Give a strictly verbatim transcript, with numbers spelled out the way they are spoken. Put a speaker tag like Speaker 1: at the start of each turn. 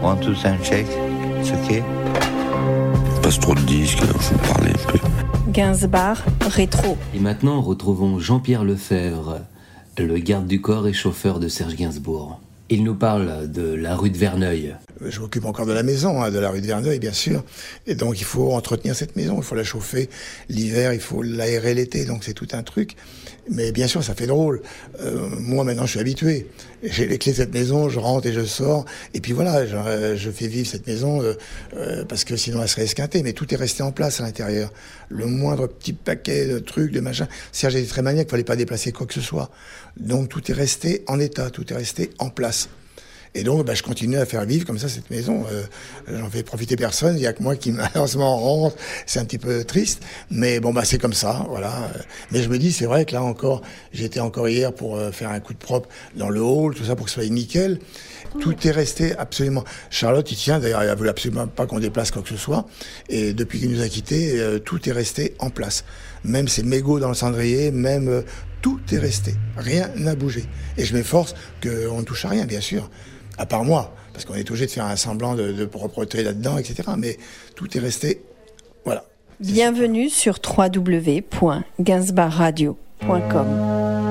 Speaker 1: Want to sound check? It's okay.
Speaker 2: Passe trop de disques, il faut parler un peu.
Speaker 3: Gainsbar rétro.
Speaker 4: Et maintenant, retrouvons Jean-Pierre Lefebvre, le garde du corps et chauffeur de Serge Gainsbourg. Il nous parle de la rue de Verneuil.
Speaker 5: Je m'occupe encore de la maison, hein, de la rue de Verneuil, bien sûr. Et donc, il faut entretenir cette maison. Il faut la chauffer l'hiver, il faut l'aérer l'été. Donc, c'est tout un truc. Mais bien sûr, ça fait drôle. Euh, moi, maintenant, je suis habitué. J'ai les clés de cette maison, je rentre et je sors. Et puis voilà, je, je fais vivre cette maison euh, euh, parce que sinon, elle serait esquintée. Mais tout est resté en place à l'intérieur. Le moindre petit paquet de trucs, de machins. Serge était très maniaque, il ne fallait pas déplacer quoi que ce soit. Donc, tout est resté en état, tout est resté en place. Et donc, bah, je continue à faire vivre comme ça cette maison. Euh, j'en fais profiter personne. Il y a que moi qui malheureusement rentre. C'est un petit peu triste, mais bon, bah c'est comme ça, voilà. Mais je me dis, c'est vrai que là encore, j'étais encore hier pour euh, faire un coup de propre dans le hall, tout ça pour que ce soit nickel. Tout est resté absolument. Charlotte, il tient. D'ailleurs, elle a voulu absolument pas qu'on déplace quoi que ce soit. Et depuis qu'il nous a quittés, euh, tout est resté en place. Même ces mégots dans le cendrier, même euh, tout est resté. Rien n'a bougé. Et je m'efforce qu'on ne touche à rien, bien sûr. À part moi, parce qu'on est obligé de faire un semblant de, de propreté là-dedans, et cetera. Mais tout est resté, voilà.
Speaker 3: Bienvenue sur w w w point gainsbar radio point com.